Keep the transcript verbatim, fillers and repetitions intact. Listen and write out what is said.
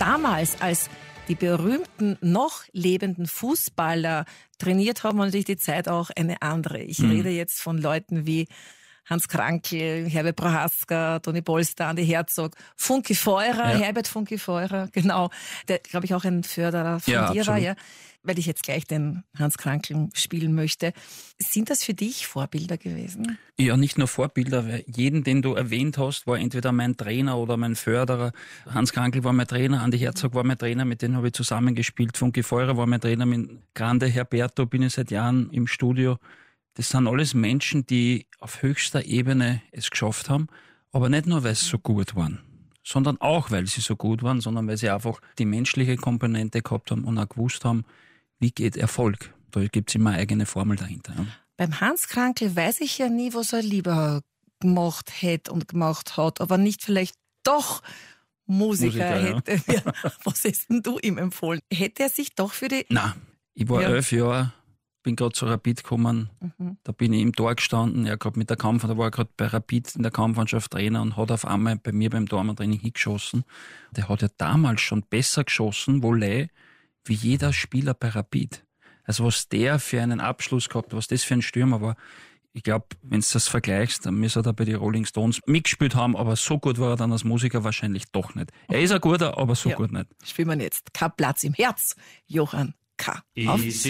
damals, als die berühmten, noch lebenden Fußballer trainiert haben, war natürlich die Zeit auch eine andere. Ich mhm. rede jetzt von Leuten wie Hans Krankl, Herbert Prohaska, Toni Polster, Andi Herzog, Funky Feurer, ja. Herbert Funky Feurer, genau, der, glaube ich, auch ein Förderer von ja, dir absolut. war, ja, weil ich jetzt gleich den Hans Krankl spielen möchte. Sind das für dich Vorbilder gewesen? Ja, nicht nur Vorbilder, weil jeden, den du erwähnt hast, war entweder mein Trainer oder mein Förderer. Hans Krankl war mein Trainer, Andi Herzog war mein Trainer, mit denen habe ich zusammengespielt. Funky Feurer war mein Trainer, mit Grande Herberto bin ich seit Jahren im Studio. Das sind alles Menschen, die auf höchster Ebene es geschafft haben, aber nicht nur, weil sie so gut waren, sondern auch, weil sie so gut waren, sondern weil sie einfach die menschliche Komponente gehabt haben und auch gewusst haben, wie geht Erfolg. Da gibt es immer eine eigene Formel dahinter. Ja. Beim Hans Krankl weiß ich ja nie, was er lieber gemacht hätte und gemacht hat, aber nicht vielleicht doch Musiker, Musiker hätte. Ja. Ja, was hast denn du ihm empfohlen? Hätte er sich doch für die... Nein, ich war ja. elf Jahre, bin gerade zu Rapid gekommen, mhm. da bin ich im Tor gestanden, er gerade mit der Kampf, da war er gerade bei Rapid in der Kampfmannschaft Trainer und hat auf einmal bei mir beim Tormann-Training hingeschossen. Der hat ja damals schon besser geschossen, Volley, wie jeder Spieler bei Rapid. Also was der für einen Abschluss gehabt, was das für ein Stürmer war, ich glaube, wenn du das vergleichst, dann müsste er da bei den Rolling Stones mitgespielt haben, aber so gut war er dann als Musiker wahrscheinlich doch nicht. Er ist ein guter, aber so ja. gut nicht. Spielen wir jetzt. Kein Platz im Herz, Johann K. Auf